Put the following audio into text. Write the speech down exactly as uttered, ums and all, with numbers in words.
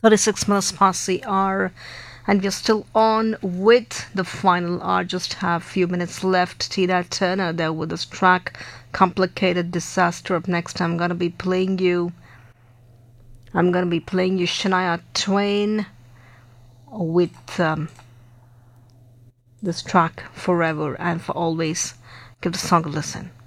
thirty-six minutes past the hour, and we're still on with the final hour. Just have few minutes left. Tina Turner there with this track, Complicated Disaster. Up next, I'm gonna be playing you. I'm gonna be playing you Shania Twain with um, this track, Forever and for Always. Give the song a listen.